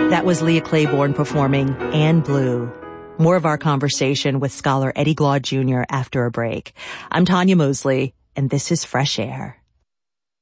That was Leah Claiborne performing Anne Blue. More of our conversation with scholar Eddie Glaude Jr. after a break. I'm Tanya Mosley, and this is Fresh Air.